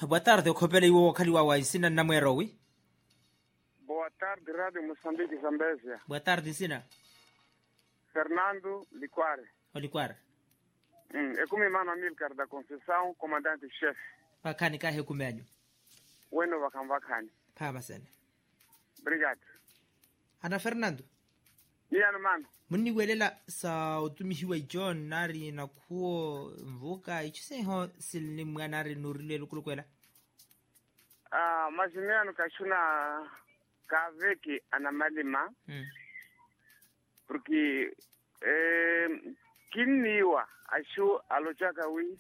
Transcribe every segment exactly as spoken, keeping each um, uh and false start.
Boa tarde, o khopele iwo khali wa waisina na mwero wi. Boa tarde, Radio Moçambique Zambésia. Boa tarde, sina. Fernando Liquare. O Liquare. Hum, é como Emmanuel Milcar da Conceição, comandante-chefe. Pakani ka he kumenyo. Bueno vakambakani. Phama sene. Obrigado. Ana Fernando. Iya mano. Muni welela sa utumihiwa John nari na kuo mvuka ichise ho silni mwanari nurile lukulukwela. Ah, mazimeano kashuna kaveki anamalima. Mm. Porque eh kiniwa ashu alochaka wi.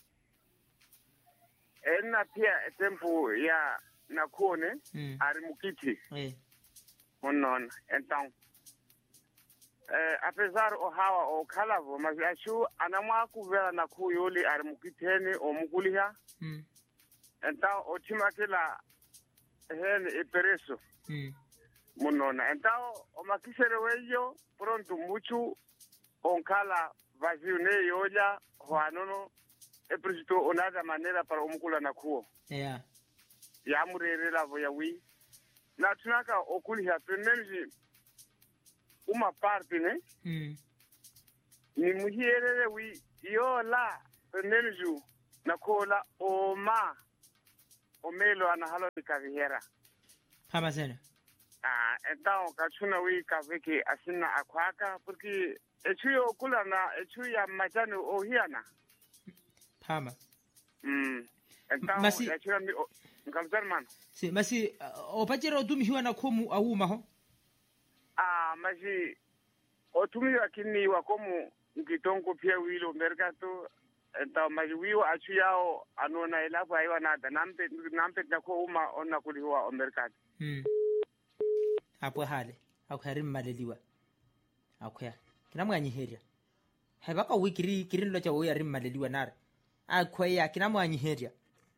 Ena pia tempo ya nakuone Mm. arimukiti. Eh. Unaona. Então eh apesar o hawa o kalavo mas acho anamwa kuvela na kuyoli arimukiteni o mukuliha. Mm. Então o timakela hen epereso. Mm. Munona. Então o makisere weyo pronto mucho onkala vazio ne yoja hoanono e presito onada manera para umukula na kuo. Yeah. Ya murere lavo ya wi. Na tunaka okuliha penenji uma parte ne. Mm. Ni muhierere wi yo la penenju na kola oma omelo anahalo ikavihera. Phama sene. Ah, então kachuna wi kaveke asina akwaka porque echuyo kula na echuya majani ohiana. Phama. Mm. Então Masi- echuya mi ngamzar man. Si masi uh, opachero utumihiwa na komu awuma ho. Ah, maji otumi akini wakomu ngitongo pia wilo mercato enta maji wiwa achu yao anona elapo aiwa nada nampe nampe na ko uma onna kuliwa o mercato. Mm. Apo hale. Akhari maleliwa. Akhya. Kina mwanyiheria. Hebaka wikiri kirin lo cha wo yari maleliwa nar. Akhya kina mwanyiheria.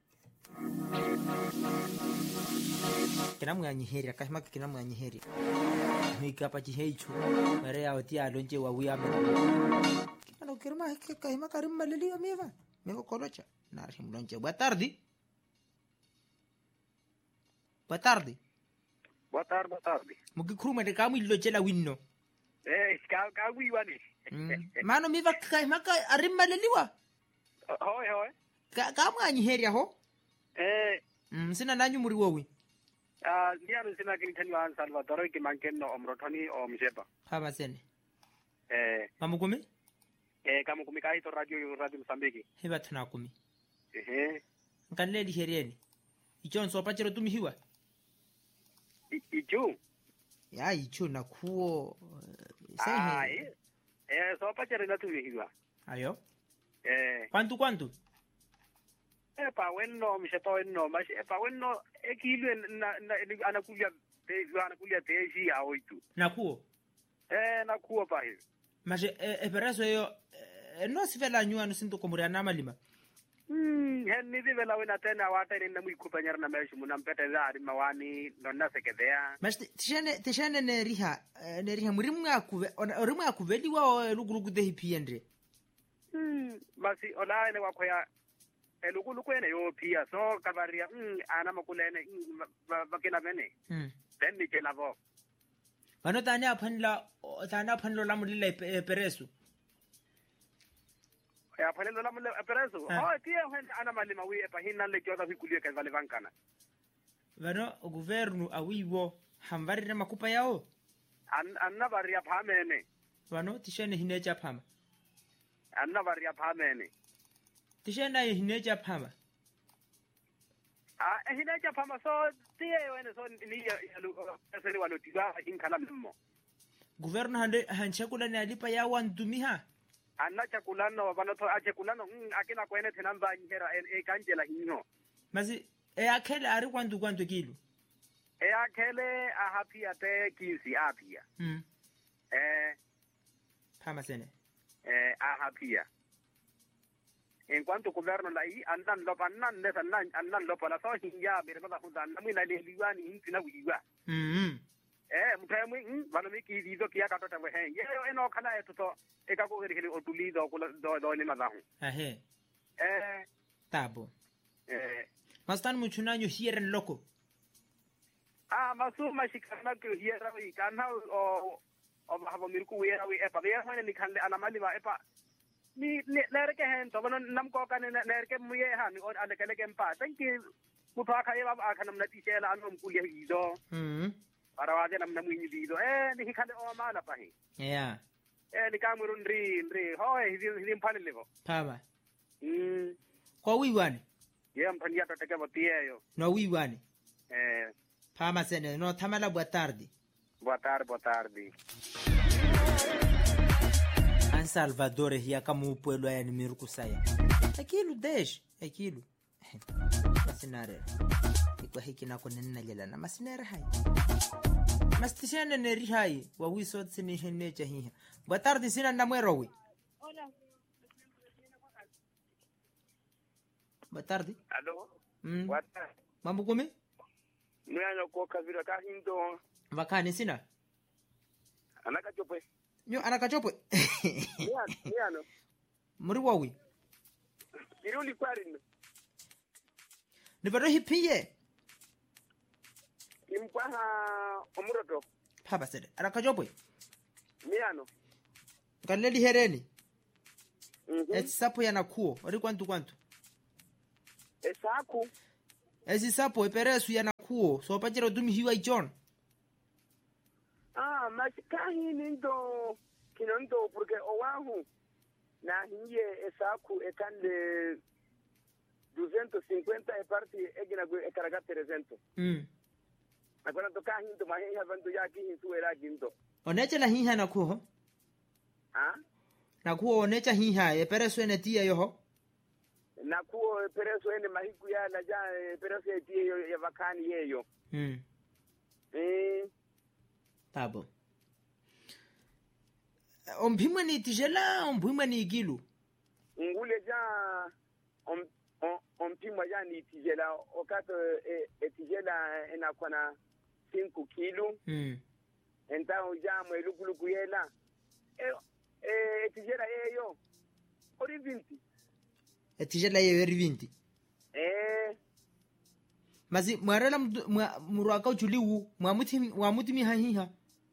Kina mwanyiheria kashma kina mwanyiheria. Mikapa chihechu. Mere ya oti alonje wa wiya me. Kina kirma kashma karim maleliwa meva. Meko kolocha. Nar himlonje. Boa tarde. Boa tarde. Boa tarde, boa tarde. Mukikruma de kamu ilo chela winno. Eh, ka ka wiwa ni. Mm. Mano miva kashma ka arim maleliwa. Hoi hoi. Ka kamu anyiheria ho. Eh, Mm, sina nanyu muri wowi. ah, dia no sina kin tani wan Salvador ki manken no omrotoni o mjepa. Phama sene. Eh, Mamukumi? eh kama kumikai to radio radio Msambiki. Heba tuna kumi. Eh, Nkanleli herieni. Ichon so pachero tumihiwa. ichu. Ya icho na kuo. Ah, Sehe. eh. Eh, so pa chere na tu hiwa. Ayo. Eh, Kwantu kwantu? eh pa wenno msheto wenno, mas eh pa wenno e kilu na na anakulia te anakulia te ji a oito. Na kuo. Eh, na kuwa pa hivi. Mashe e peraso yo no sifela nyuano sinto komuri na malima. Hmm, hen ni vela wena tena wata ni na muikupanyana na meshi munampete za ari mawani nonna sekedea. Mas tishane tishane ne riha ne riha muri mwa kuve ori mwa kuveli wa lugurugu de hipiendre. Hmm, basi ola ne wakoya elukulu kwene yo pia so kabaria hmm ana makulene bakina bene. Hmm. Then ni kena vo. Bano tanya phanla tanya phanlo la mulila pereso. Ya phanelo la mole pereso. Ah. Oh, tia hen ana malima wi e pahina le kyoda hikulie ka vale vankana. Bano governu awiwo hambarira makupa yao. An anna baria phamene. Bano tishane hinecha phama. Anna baria phamene. Tishane hinecha phama. Ah, hina cha phama so tia wene so ni ya sele walo tiga inkala mmo. Governu hande hanchakula ne alipa ya wandumiha. Anna chakulano banoto ache kulano mm akina kwene tenamba njera e kanjela hinyo. Masi e akhele ari kwantu kwantu kilo. E akele a happy ate kinsi apia. Mm. Eh Phama sene. eh a happy. En cuanto governo la i andan lo pannan ne sannan andan lo pala so hinya mere ba ku dan namina le liwani hintina wiwa. Mm. Eh mutaya mu mm bano mi ki dido kia kato tamwe he. Ye eno kana eto to e ka ko heri otulido ko do do ni madahu. Ahe. Eh Tabo. eh Mastan muchunanyo hieren loko. Ah, masu mashikana ke hiera wi kana o o habo mirku wera wi epa ya hane ni kande anamali ba epa ni nerke hen to bonon nam ko kan nerke muye han o ane kale kempa tanki mutwa khaye ba akhanam nati chela anom kuliya ido mm para wade nam namu ni ido eh ni kande o mala pa he yeah eh ni kamurun ri ri hoy hidin hidin phane levo pama mm ko wiwani yem phania to teke botie yo no wiwani eh pama sene no tamala boa tarde boa tarde boa tarde An Salvador hiya kama pueblo ya nimiruku saya aquilo deixa aquilo masinare iko hiki nako nina lela na masinare hai mas tishana ne rihai wa wiso tsini hene chahiha boa tarde sina na mwero wi hola boa tarde allo mm boa tarde mambo kome mwana ko kavira ka hindo vakane sina anaka chope nyo anakachopo mwana mwana muri wawi iruli kwarin nivaro hipiye imkwaha omuroto papa sede anakachopo mwana kaleli hereni mhm eti sapo yana kuo ori kwantu kwantu esaku esi sapo eperesu yana kuo so pachero dumi hiwa ichon ah mas kahi nindo kinondo porque owahu na hinye esaku ekande duzentos e cinquenta e parti egina go ekaraga trecento mm agora to kahi ndo mahi havando yaki hinsu era gindo onecha na hiha na kuo ah na kuo onecha hiha eperesu ene tia yoho na kuo pereso ene mahiku ya na ja pereso etie yo ya vakani yeyo mm eh tabo ompimwe ni tijela ompimwe ni igilu ngule ja on on on pima ya ni tijela okato e, e tijela enakona cinco kilo mm então já mo lukuluku yela e e tijela yeyo ori vinte etijela ye vinte eh mazi mwarela murwaka uchuliwu mwamuti mwamuti mihahiha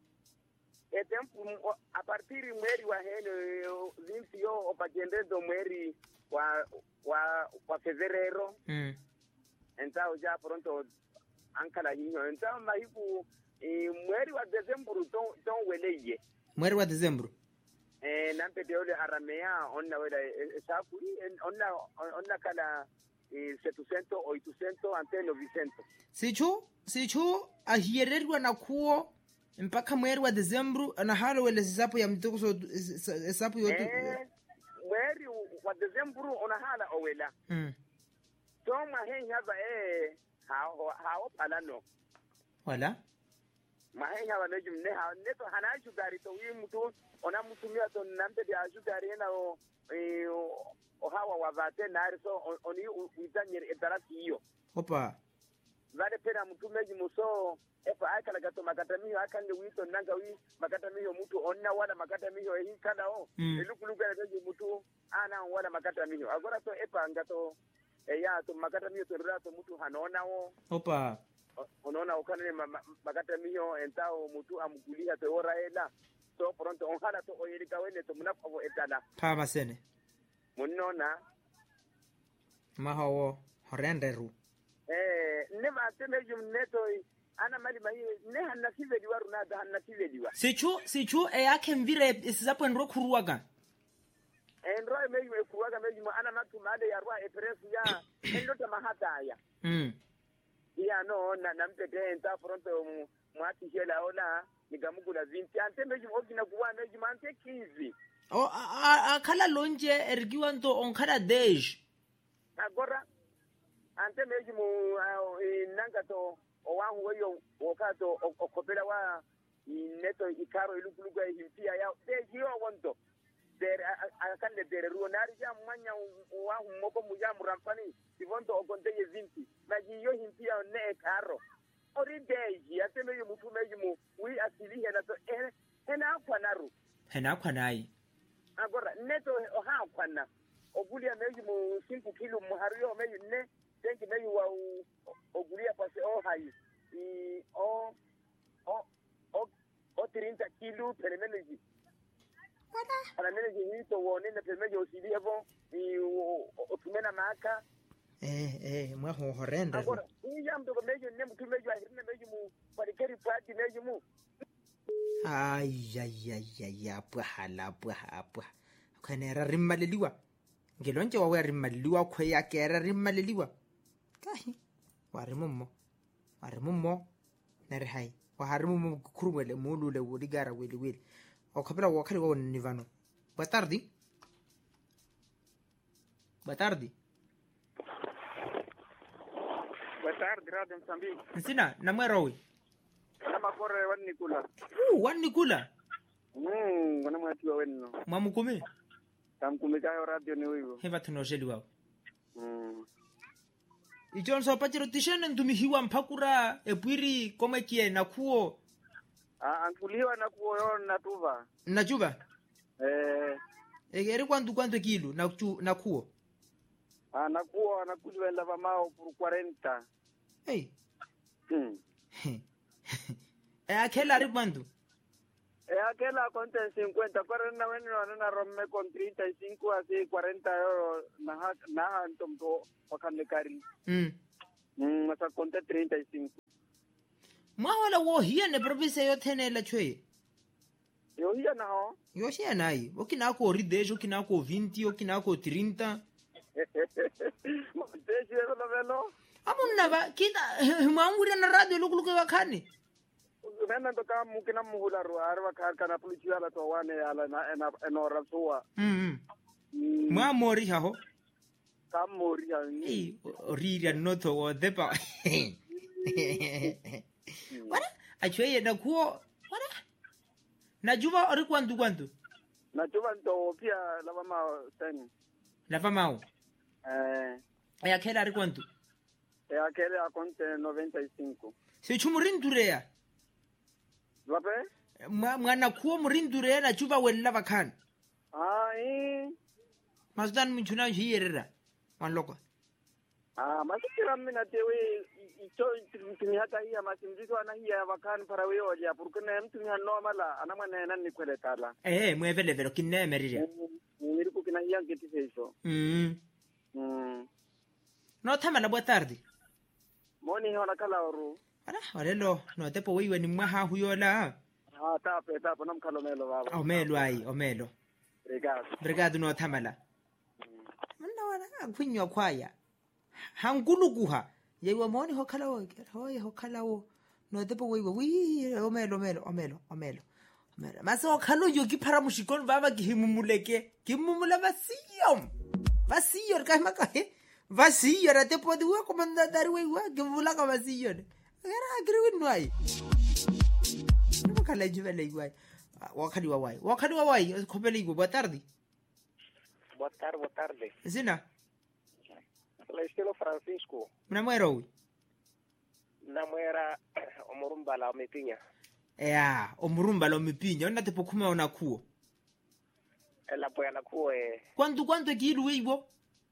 e tempo a partir mweri wa hene vinte yo opagende do mweri wa wa wa fevereiro mm então já pronto ankala hinyo então mahiku e mweri wa dezembro ton ton weleye mweri wa dezembro eh nampete ole aramea onna wela sapu onna onna kala setecentos oitocentos ante novecentos sichu sichu ahiererwa na kuo mpaka mweri wa dezembro na halo wele sapo ya mtoko so sapo yote eh mweri wa dezembro ona hala owela mm to ma hen haba eh hao hao palano wala ma hen haba ne jumne ha ne to hana shugari to wi mutu ona mutumia to nambe dia shugari na o eh o hawa wavate nari so oni uitanyere etarati hiyo opa vale pena mutumeji muso epa akala gato makatamiyo akande wito nanga wi makatamiyo mutu onna wala makatamiyo hii kada o mm. elukuluga leji mutu ana wala makatamiyo agora to epa ngato e ya to makatamiyo to rato mutu hanona o opa onaona ukane makatamiyo entao mutu amkulia to ora ela so pronto on hala to oyelika wene to munapo etala pa masene munona mahawo horenderu eh ne ma temeju neto ana mali mai ne hanna kivedi waru na da hanna kivedi wa sichu sichu e yake mvire isizapo nro kuruwaga e nro meju e kuruwaga meju ana matu made ya rwa e presu ya ndota mahata ya mm ya no na nampete enta pronto mwati hela ona nigamugula vinti ante meju ogina kuwa meju mante kizi o akala lonje ergiwa nto onkala dej agora ante meju mu nanga to owangu weyo okato okopela wa neto ikaro ilukuluga himpia ya deji yo wonto der akande der ruonari ya mwanya wangu moko muja murampani sivonto okonte ye vinti maji yo himpia ne karo ori deji ate meju mutu meju mu wi asili hena to hena kwanaru hena kwanai agora neto oha kwana obulia meju mu cinco kilo muhario meju ne mengi meyu wa ogulia pase o hai i o o o o tirinta kilo per meneji Wala. ana meneji hito wone na per meneji osili evo i o tumena maka Eh eh mwa ho horrenda. agora i yam to meneji ne mutu meneji ahirne meneji mu parikeri pati meneji mu Ai ai ai ai apwa hala apwa apwa. Khane ra rimmaleliwa. Ngelonje wa wa rimmaleliwa khwe ya ke ra rimmaleliwa. Kahi. Wa rimummo. Wa rimummo. Nare hai. Wa harimummo kurumele mulule wodigara weli weli. O kabla wa khali wa nivano. Boa tarde. Boa tarde. boa tarde radio Msambiki Nsina namwerowe. kama kore wani kula Uh wani kula. mm ngona mwati wa wenno Mamukumi. tamkumikayo radio ni wiwo Heba tunojeli wao. mm Ijon so pachiro tishene ndumihiwa mpakura epwiri komekie na kuo ah ankuliwa na kuoyo na tuva najuba. eh Egeri kwandu kwandu kilo na chu na kuo. ah na kuo anakuliwa lava mao por cuarenta Hey. mm Eh akela ri kwandu. eh aquela conta en cincuenta pero na wen na na romme con treinta y cinco así cuarenta euro na ha- na antomto pakanekari Mm. mm masa conta treinta y cinco Mwa wala wo hiya ne province yo tene la chwe. yo hiya na ho Yo hiya nai. Okina ko ridejo okina ko vinte okina ko treinta. Mteshi lo velo Amunna ba kita manguri na radio lukuluke wakani. nena to ka mukina muhula ro arwa kar kana pulichi ala to wane ala na ena enora soa Mm. Mwa mori ha ho. kam mori ya ni Ei riri no to wo depa. Wala achwe na kuo. Wala. Najuba ori kwandu kwandu. na chuba ndo pia la mama sen La famao. eh E akela ri kwandu. e aquele a conta noventa y cinco Se chumurindurea. vape Mwana kuo murindurea na chuba wella bakan. ah eh Masdan mchuna hiyerera. Wanloko. ah masikira mina tewe icho tumi hata hii masimjito ana hii wakan para wewe ya purkene mtu ni normala ana mwana nani kwele tala Eh mwevele vero kinne merire. niliku kina hii ngeti hizo Mm. mm No tama na boa tarde. moni hona kala oru Ara walelo no tepo wewe ni mwaha huyola. ah tape tape namkalo melo baba Omelo ai omelo. obrigado Obrigado no tamala. Mna wana akunywa kwaya. Hangulukuha. Yewa moni hokala wo. Hoye hokala wo. No tepo wewe wi omelo omelo omelo omelo. Omelo. Maso khalo yo ki phara mushikon baba ki himumuleke. Ki mumula basiyom. Basiyor ka maka he. Basiyor ate podi wa komanda dari wewe ki vula ka basiyor. Gara agri winu ai. No kala juvele igwai. Wakati wa wai. Wakati wa wai kopeli igwa boa tarde. Boa tarde, boa tarde. Zina. La estilo Francisco, Mnamwero. namwera omurumba la omepinya. Ea, omurumba lo mipinya ona tepo kuma ona kuo. La poya la kue, Kwantu kwantu kilu weibo?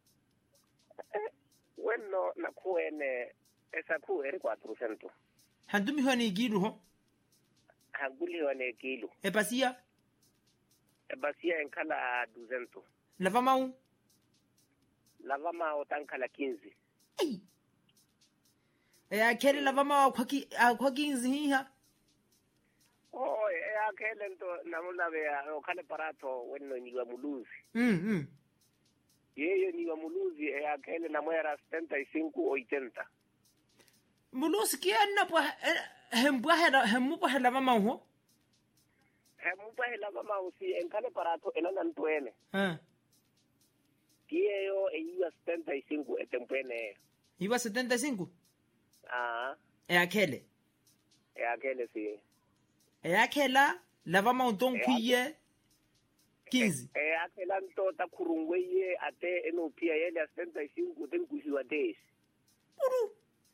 bueno, na kue ne, esa kue eri cuatrocientos. Handumi honi kilu ho. Hanguli wane kilo. E pasia Basia en kala duzentos. lava mau. Lava mao tan kala quinze. Ai. E akere lava mau kwa ki kwa kinzi hiha. Oh, e akele ento namula bea o kale parato bueno ni wa muluzi. Mm mm. Yeye ni wa muluzi e akele namwera setenta y cinco ochenta. Mulusi kiana po hembwa hela hempo hela lava mau ho. Hemupa hela mama usi en kale parato enana ntuene. Ah. Kiyo e iwa setenta y cinco etempene. Iba setenta y cinco. Ah, E akele. e akele si. E akela lava mau ton kuye quinze. E akela ntota kurungweye ate eno pia yele a setenta y cinco ten kusiwa des. Uru.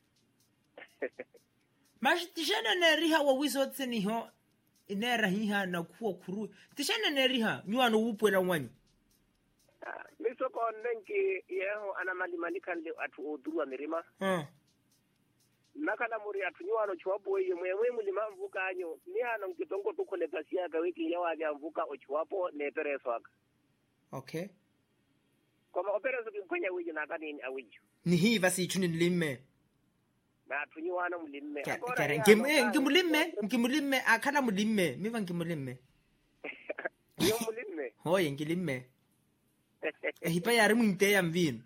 Mas tishana ne riha wa wiso tseni ho inera hiha na kuwa kuru. Tishana ne riha nyuano upwe la wanyu. miso ko nenki yeho ana mali mali kan le atu oduru amerima mm nakala muri atu nyuano chwapo ye mwe mulima mvuka anyo ni ana ngitongo to koleka sia ga wiki yawa ya mvuka o chwapo ne pereso aka okay koma opereso kinkwenya wiji nakani awiju ni hiva si chuni limme na atu nyuano mulimme kare ngim ngimulimme ngimulimme akana mulimme miva ngimulimme yo mulimme hoye ngilimme hipa yari mwinte ya mvino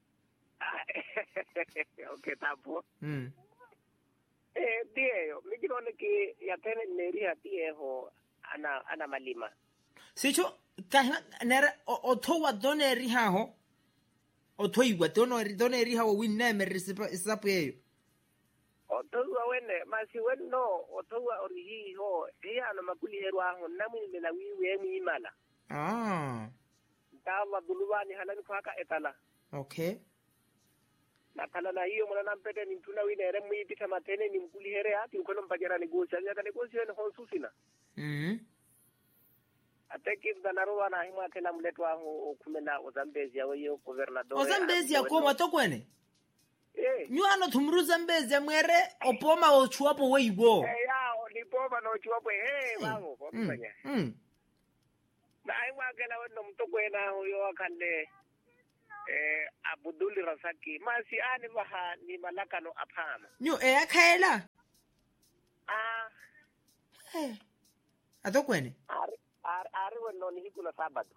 okay tapo mm eh dio mikirone ki yatene neria tieho ana ana malima sicho ka nera othowa doneri haho othoiwa donori doneri hawo winna merisipa isapu yeyo othowa wene masi wenno othowa orihi ho iya no makuli herwa ho namini na wiwe mi imala ah tawa bulubani halani kwaka etala okay na kala na hiyo mwana nampete ni mtuna wine ere mwipita matene ni mkuli here hati ukono mpajara negosia nyaka negosia ni honsusina mhm ateki mdanaruwa na hima tena mletu wangu kumena Ozambezi ya weyo gobernador Ozambezi ya kuwa watokwene eh nyuano tumuru Zambezi ya mwere opoma ochuapo weibo eh yao ni poma na ochuapo eh wangu kopanya mm na hima kela wendo mtokwena huyo wakande eh Abdul Rasaki masi ani baha ni malaka no apana nyo e akaela ah eh atokwene ari ari ari weno ni hikuna sabado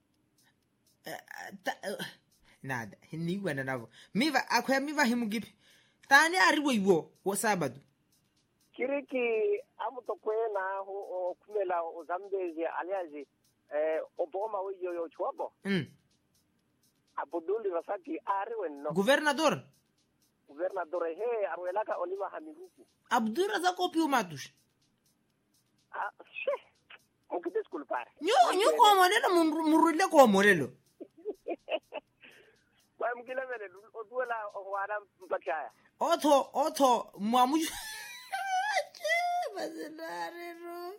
nada ni wena navo miva akwe miva himugipi tani ari weiwo wo sabado kiriki amutokwena ho kumela Ozambezi aliazi eh oboma wiyo yo chwabo mm Abdul Rasaki ari wenno gobernador gobernador he arwelaka Oliva Hamiruku Abdul Razak opio matush ah she ukidisculpar nyo nyo ko monelo murulle ko monelo kwa mkile vele oduela wana mpakaya otho otho mwamu bazenare ro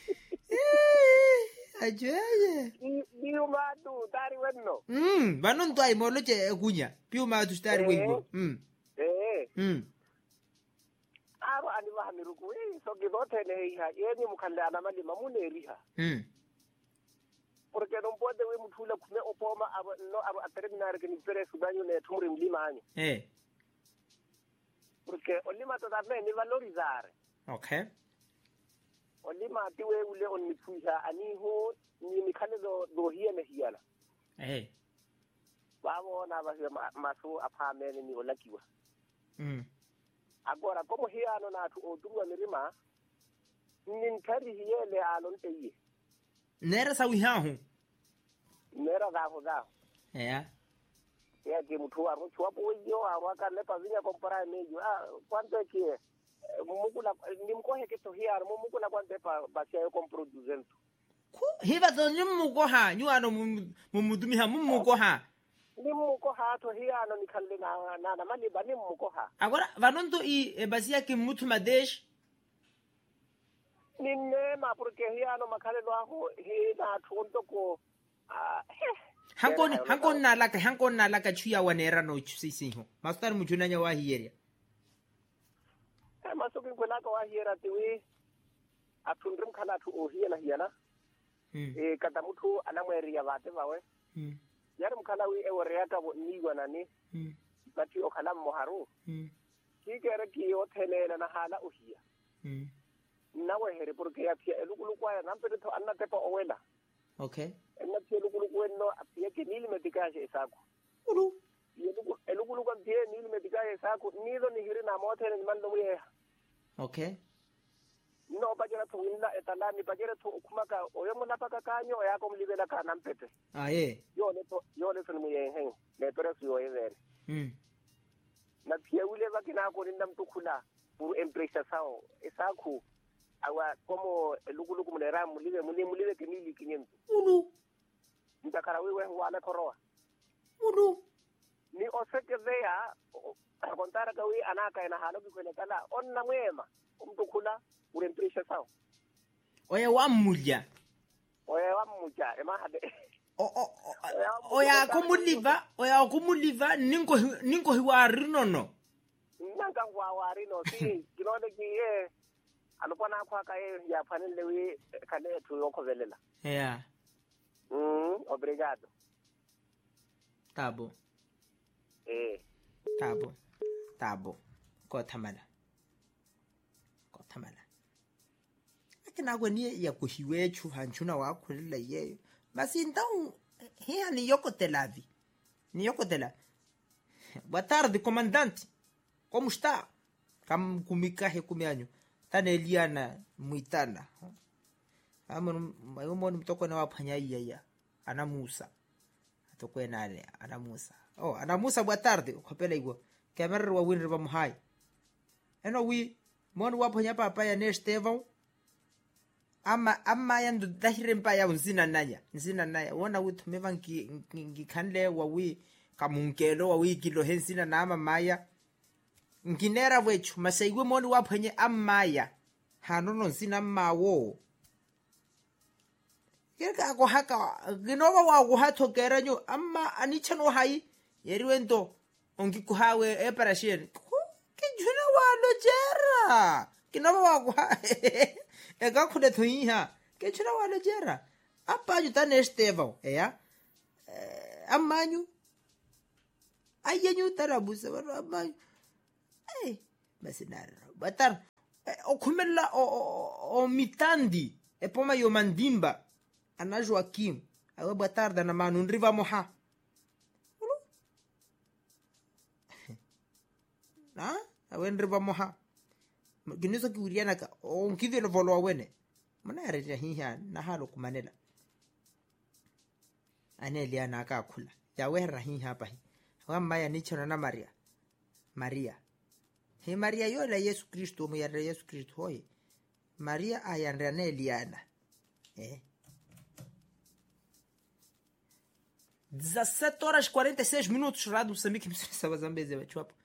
ajoye biu madu dari wenno mm banon to ay molo che kunya biu madu stari wigo mm eh mm aro ani wa hamiruku eh so gibote ne iha yeni mukande ana mali mamune riha mm porque non pode we mutula kume opoma abo no abo aterminar que ni pere subanyo ne tumuri mlima anyo eh porque olima to darne ni valorizare okay olima tiwe ule on mithuha ani ho ni mikhane do do hiya ne hiyala eh bawo na ba maso aphamene ni olakiwa mm agora como hiya no na tu oduwa mirima nin tari hiyele alon teye nera sawi hahu nera da ho da eh ya que muthu aro chwapo yo awaka le pavinya compara medio ah cuánto es que mumukula nimkohe ke to hiya mumukula kwante pa basia yo comproduzento ku hiva to nyumuko ha nyuano mumudumi ha mumuko ha nimuko ha to hiya no nikhalle na na na mali bani muko ha agora vanonto i basia ke muthu madesh ninne ma porque hiya no makhale lo aho he na thonto ko ah hankon hankon na laka hankon na laka chuya wanera no chisiho master mujunanya wa hiyeria masokin kwela ka wa hiyera tiwi atundrum khala thu o hiyana hiyana eh kada muthu anamweria bate bawe mm yar mkhala wi e woriata bo ni gwana ni mm bati o khala moharu mm ki kere ki o thenela na hala o hiya mm nawe here porque ya pia elukulu kwa na mpete to anna tepa owela okay enna pia elukulu kwenno apia ke nili medikaje isako ulu elukulu kwa pia nili medikaje isako nido ni hiri na mothele ni mando mwe okay no bajera to winna etalani bajera to kumaka oyomo napaka kanyo yako mlibela kana mpete ah eh yo le to yo le son muye hen le presu yo evere mm na pia ule bakina ko ninda mtukula pour empresa sao esaku awa como lugulugu munera mulibe muli mulibe kinili kinyentu ulu ndakara wewe wala koroa ulu ni oseke vea kontara kawi anaka ina haloki kwene kala onna mwema umtukula ure empresa sao oya wamulya oya wamuja ema hade o o o ya ko muliva o ya ko muliva ningo ningo hiwa rinono nanga wa wa rino si kinole ki e alupana kwa ka e ya fanele wi kale tu yo kovelela yeah mm obrigado tabo eh tabo tabo ko thamala ko thamala akina go ni ya ko hiwechu hanchuna wa khulela ye basi então hia ni yokotelavi ni yokotela boa tarde comandante como está kam kumika he kumianyo tana Eliana muitana amon mayomon mtoko na waphanya iya ana Musa atokwe nale ana Musa oh ana Musa boa tarde khopela igwo kamera wa winri ba muhai eno wi mon waphanya papa ya ne Estevão ama ama yandu dahire mpa ya unzina nanya nzina naya wona uthumeva ngi ngikhanle wa wi kamunkelo wa wi kilo hensina na ama maya nginera wechu masaigwe moni waphenye amaya hanono nzina mawo keka ko haka ginova wa go hathokera nyo amma anichano hai yeriwento ongi kuhawe e parashen ke juna wa lojera kinova wa go ega khule thoiha ke chira wa lojera apa juta ne Estevão eya amanyu ayenyu tarabusa wa amanyu eh basi nara batar o khumela o o mitandi e poma yo mandimba ana Joaquim awe boa tarde na manu nriva moha na awe nriva moha giniso ki uriana ka o nkivelo volo wene mana ya reja hiha na halo kumanela aneli ana ka khula ya we rahi hapa hi wa maya ni chona na Maria Maria he Maria yo la Yesu Kristo mu ya Yesu Kristo hoye Maria ayandra na Eliana eh dezessete horas e quarenta e seis minutos rádio Moçambique me estava zambeze wa chwapo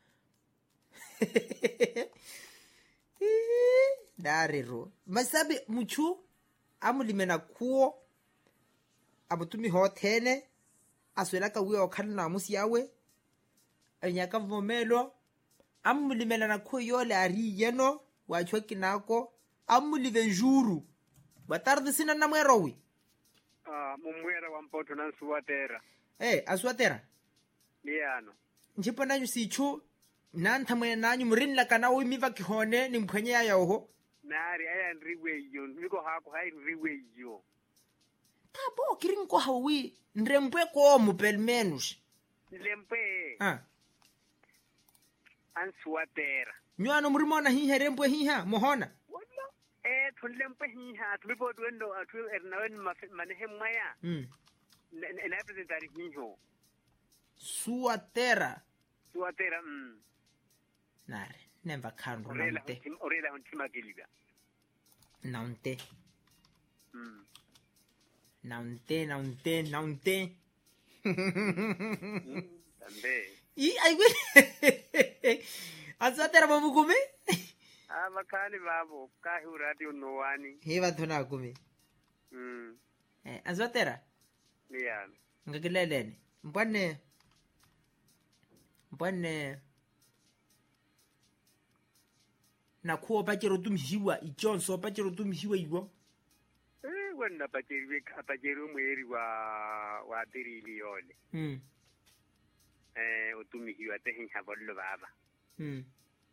darero masabe muchu amulimena kuo abutumi hotene aswela ka wiyo khanna musi yawe anyaka vomelo amulimena na kuo yole ari yeno wa chweki nako amulive njuru batarde sina na mwerowi ah mumwera wa mpoto na Suatera eh aswatera liano njipo nanyu sichu nanthamwe nanyu murinla kana uimiva kihone ni mphwenye ya yoho nari aya ndriwe yo niko hako hai ndriwe yo tabo kirinko hawi ndrempwe ko mu pelmenus lempe ah an Suatera nywano murimona hi herempwe hiha mohona wala eh thulempe hiha tulipo twendo atu ernawen manehe maya mm na representari hiho Suatera Suatera mm nare nemva khando orela nante orela untima giliga nante mm nante nante nante tambe i ai we asatera babu kume ah makani babo kahi radio nowani heba thona kume mm eh asatera liano ngakilelene mbone mbone na kuo pakero tumhiwa ijonso pakero tumhiwa iwo eh wena pakeri kapakeri mweri wa wa dirili yole mm eh utumihiwa tehin habollo baba mm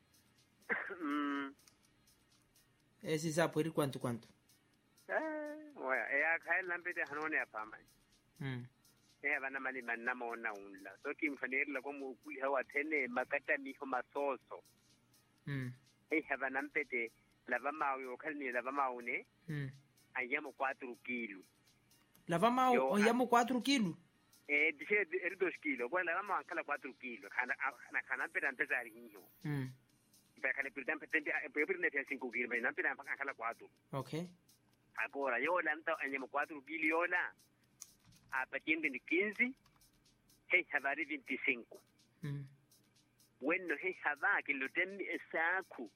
mm esi sapo ri kwanto kwanto eh oya eh kai lambete hanone apama mm eh bana mali manna mona unla so kimfanele ko mu kuli hawa tene makata miho masoso mm eh haba nampete lava mawe okhalni lava maune mm ayamo quatro kilo lava ma o yamo quatro kilo eh dice er dos kilo kwa lava ma kala quatro kilo kana kana kana peta mpezari hiyo mm pe kale pita petente pe pita ne cinco kilo me nampeta mpaka kala quatro okay agora yo lanta ayamo quatro kilo yola a patiente de quinze hey habari veinticinco mm bueno hey haba que lo ten esaku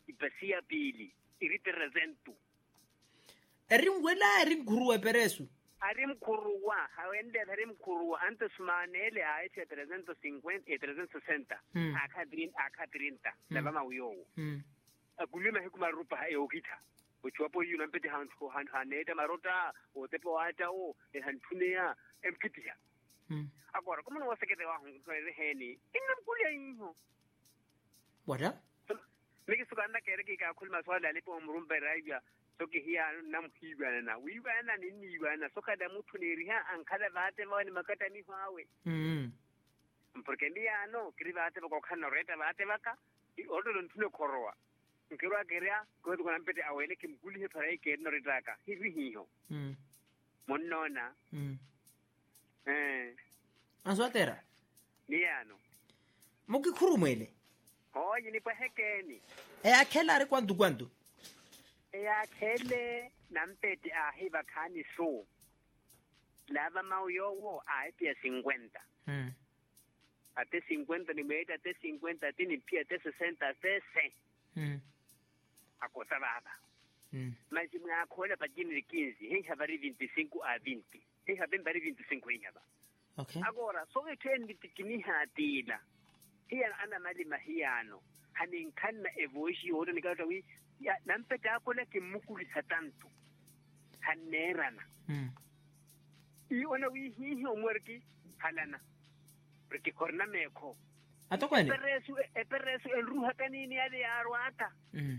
ipasia pili iripresento eringwela eringruwe peresu Arim Kurua, how ended Harim Kurua, Antes Manele, I said trescientos cincuenta y trescientos sesenta. Akadrin, Akadrinta, Lavama Yo. A Gulima Hukuma Rupa Eogita, which were you and Petty Hans for Haneta Marota, or Tepoata, or Hantunea, and Pitia. I got a common was to get the Henny. In the What up? Make it Suganda Kerika, Kulmaswala, Lipo, Rumba Rabia. Soki here nam hiwana we wana nini wana soka da mutu ni riha ankala vate mawani makata ni hawe mm porque ndia no krivate ko khana reta vate vaka I ordo ntune korowa nkirwa keria ko ko nampete awele kimkuli he pharai ke no retaka hivi hiho mm monnona mm eh Answatera niano mukikhurumele ho yini pa hekeni e akhela re kwantu kwantu ya khele nampete a hiba khani so lava mauyowo a pia cincuenta mm ate cincuenta ni meta ate cincuenta tini pia ate sesenta ate cien mm akosa baba mm mas mwa khola pa jini quinze he hava ri veinticinco a vinte he hava bari veinticinco hava okay agora so ke ten bitikini hatila hiya ana mali mahiano hanin kanna evoishi hodo ni kata wi ya nampete akola ke mukulisa tanto hanerana mm I ona wi hi hi omwerki halana porque corna meko atokwane eperesu eperesu el ruha kanini ya de arwata mm